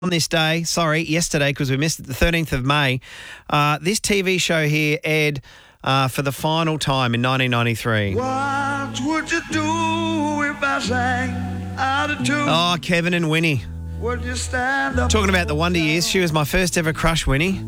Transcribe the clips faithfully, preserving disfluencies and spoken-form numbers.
On this day, sorry, yesterday, because we missed it, the thirteenth of May, uh, this T V show here aired uh, for the final time in nineteen ninety-three. What would you do if I sang out of tune? Oh, Kevin and Winnie. Would you stand up? Talking about the Wonder Years, she was my first ever crush, Winnie.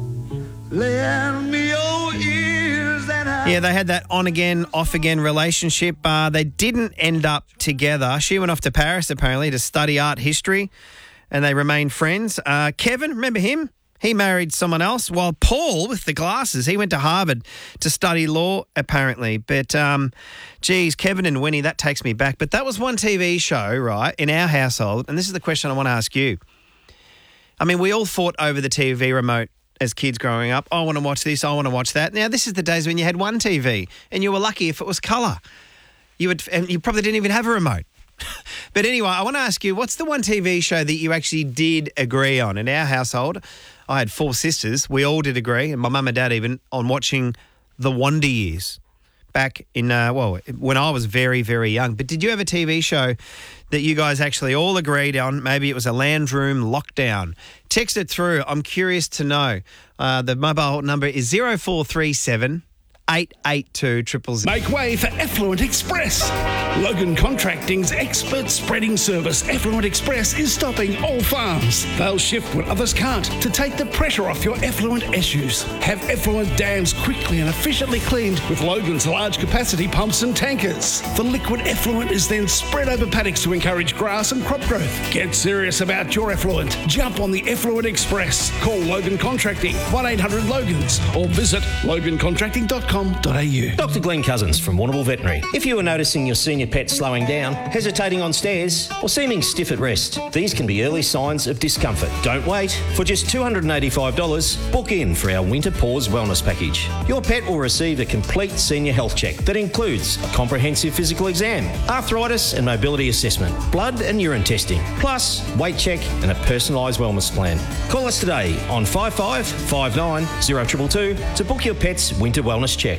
Lend me your ears and I... Yeah, they had that on-again, off-again relationship. Uh, they didn't end up together. She went off to Paris, apparently, to study art history, and they remained friends. Uh, Kevin, remember him? He married someone else, while Paul, with the glasses, he went to Harvard to study law, apparently. But, um, geez, Kevin and Winnie, that takes me back. But that was one T V show, right, in our household, and this is the question I want to ask you. I mean, we all fought over the T V remote as kids growing up. I want to watch this, I want to watch that. Now, this is the days when you had one T V, and you were lucky if it was colour. You would, and you probably didn't even have a remote. But anyway, I want to ask you, what's the one T V show that you actually did agree on? In our household, I had four sisters. We all did agree, and my mum and dad even, on watching The Wonder Years back in, uh, well, when I was very, very young. But did you have a T V show that you guys actually all agreed on? Maybe it was a Land Room Lockdown. Text it through. I'm curious to know. Uh, the mobile number is zero four three seven eight eight two triple zero. Make way for Effluent Express. Logan Contracting's expert spreading service, Effluent Express, is stopping all farms. They'll shift when others can't to take the pressure off your effluent issues. Have effluent dams quickly and efficiently cleaned with Logan's large capacity pumps and tankers. The liquid effluent is then spread over paddocks to encourage grass and crop growth. Get serious about your effluent. Jump on the Effluent Express. Call Logan Contracting, one eight hundred Logans, or visit logan contracting dot com. Doctor Glenn Cousins from Warrnambool Veterinary. If you are noticing your senior pet slowing down, hesitating on stairs, or seeming stiff at rest, these can be early signs of discomfort. Don't wait. For just two hundred eighty-five dollars, book in for our Winter Paws Wellness Package. Your pet will receive a complete senior health check that includes a comprehensive physical exam, arthritis and mobility assessment, blood and urine testing, plus weight check and a personalised wellness plan. Call us today on five five five nine zero two two two to book your pet's winter wellness check.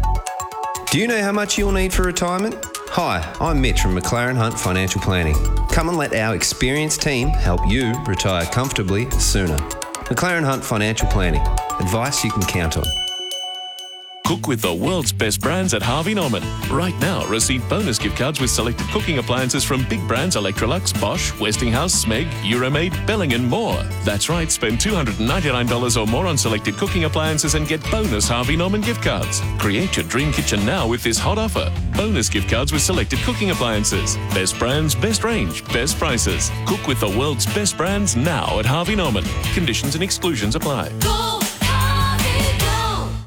Do you know how much you'll need for retirement? Hi, I'm Mitch from McLaren Hunt Financial Planning. Come and let our experienced team help you retire comfortably sooner. McLaren Hunt Financial Planning. Advice you can count on. Cook with the world's best brands at Harvey Norman. Right now, receive bonus gift cards with selected cooking appliances from big brands Electrolux, Bosch, Westinghouse, Smeg, Euromaid, Belling and more. That's right, spend two hundred ninety-nine dollars or more on selected cooking appliances and get bonus Harvey Norman gift cards. Create your dream kitchen now with this hot offer. Bonus gift cards with selected cooking appliances. Best brands, best range, best prices. Cook with the world's best brands now at Harvey Norman. Conditions and exclusions apply. Go, Harvey, go.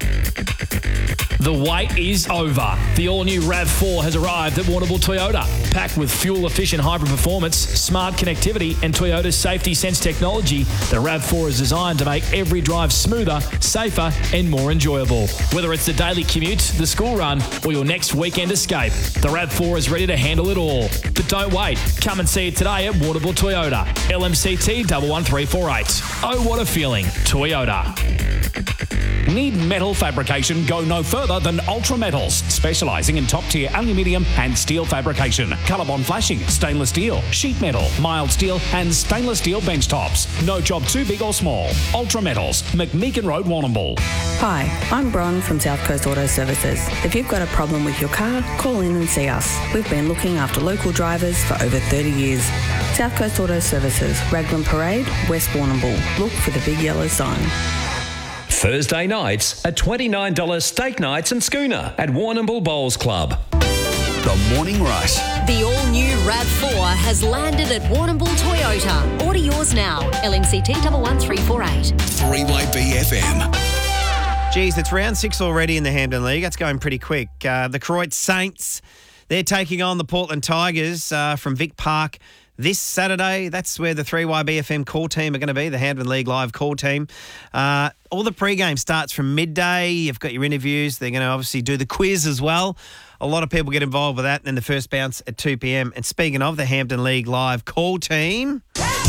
The wait is over. The all-new RAV four has arrived at Warrnambool Toyota. Packed with fuel-efficient hybrid performance, smart connectivity and Toyota's Safety Sense technology, the RAV four is designed to make every drive smoother, safer and more enjoyable. Whether it's the daily commute, the school run or your next weekend escape, the RAV four is ready to handle it all. But don't wait. Come and see it today at Warrnambool Toyota. L M C T one one three four eight. Oh, what a feeling. Toyota. Need metal fabrication? Go no further than Ultra Metals, specialising in top-tier aluminium and steel fabrication, colour-bond flashing, stainless steel, sheet metal, mild steel and stainless steel bench tops. No job too big or small. Ultra Metals, McMeekin Road, Warrnambool. Hi, I'm Bron from South Coast Auto Services. If you've got a problem with your car, call in and see us. We've been looking after local drivers for over thirty years. South Coast Auto Services, Raglan Parade, West Warrnambool. Look for the big yellow sign. Thursday nights at twenty-nine dollars steak nights and schooner at Warrnambool Bowls Club. The Morning Rush. The all-new RAV four has landed at Warrnambool Toyota. Order yours now. L M C T one one three four eight. three Y B F M. Geez, it's round six already in the Hampden League. That's going pretty quick. Uh, the Croydon Saints, they're taking on the Portland Tigers uh, from Vic Park this Saturday. That's where the three Y B F M call team are going to be, the Hampden League live call team. Uh, all the pre-game starts from midday. You've got your interviews. They're going to obviously do the quiz as well. A lot of people get involved with that. And then the first bounce at two p.m. And speaking of the Hampden League live call team,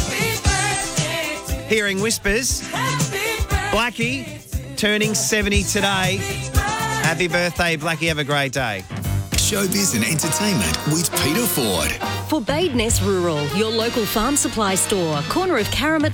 hearing whispers, Blackie turning seventy today. Happy birthday, Blackie. Have a great day. Showbiz and entertainment with Peter Ford. For Badeness Rural, your local farm supply store, corner of Karamat